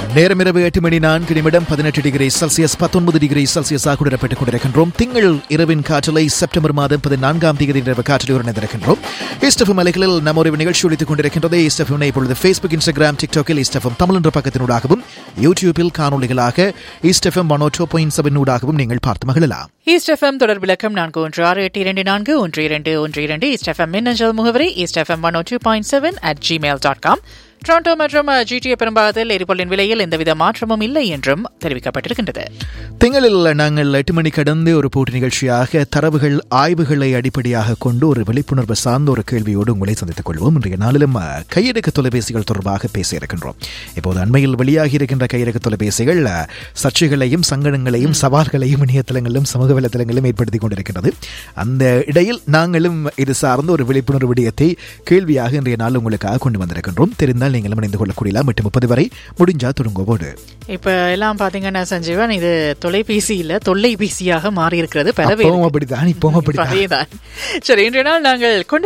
நேரம் இரவு 8:04 18 degree Celsius 19 degree செல்சியஸாக உணரப்பட்டுக் கொண்டிருக்கின்றோம். திங்கள் இரவின் காற்றலை செப்டம்பர் மாதம் 14 தேதி இரவு காற்றில் உணர்ந்திருக்கின்றோம். ஈஸ்டெஃப்எம் அலைகளில் நம்ம ஒரு நிகழ்ச்சி ஒலித்துக் கொண்டிருக்கின்றது. ஈஸ்டெஃப்எம் இப்பொழுது ஃபேஸ்புக், இன்ஸ்டாகிராம், டிக்டாக்கில் ஈஸ்டெஃப்எம் தமிழ் என்ற பக்கத்தினூடாகவும் யூடியூபில் காணொலிகளாக ஈஸ்டெஃப்எம் 102.7 ஊடாகவும் நீங்கள் பார்த்து மகிழலாம். ஈஸ்டெஃப்எம் தொடர் விளக்கம் 4168241212 ஈஸ்டெஃப்எம் மின்னஞ்சல் முகவரி ஈஸ்டெஃப்எம் 102.7@gmail.com. டொரண்டோ மற்றும் GTA பெரும்பாகத்தில் எரிபொருளின் விலையில் எந்தவித மாற்றமும் இல்லை என்றும் தெரிவிக்கப்பட்டிருக்கின்றது. திங்களில் நாங்கள் 8 மணி கடந்து ஒரு போட்டி நிகழ்ச்சியாக தரவுகள் ஆய்வுகளை அடிப்படையாக கொண்டு ஒரு விழிப்புணர்வு சார்ந்த ஒரு கேள்வியோடு உங்களை சந்தித்துக் கொள்வோம். இன்றைய நாளிலும் கையடக்க தொலைபேசிகள் தொடர்பாக பேசியிருக்கின்றோம். இப்போது அண்மையில் வெளியாகி இருக்கின்ற கையடக்க தொலைபேசிகள் சர்ச்சைகளையும் சங்கடங்களையும் சவால்களையும் இணையதளங்களிலும் சமூக வலைதளங்களிலும் ஏற்படுத்திக் கொண்டிருக்கின்றது. அந்த இடையில் நாங்களும் இது சார்ந்த ஒரு விழிப்புணர்வு விடயத்தை கேள்வியாக இன்றைய நாள் உங்களுக்காக கொண்டு வந்திருக்கின்றோம். தெரிந்தால் நீங்களும் இணைந்து கொள்ளக்கூடிய 8:30 வரை முடிஞ்சா தொடங்குவோடு. இப்ப எல்லாம் பாத்தீங்கன்னா சஞ்சீவன், இது தொலைபேசி இல்ல தொல்லைபேசியாக மாறி இருக்கிறது. அப்படிதான் இப்பவும் அப்படிதான். சரி, இன்றைய நாள் நாங்கள் கொண்டு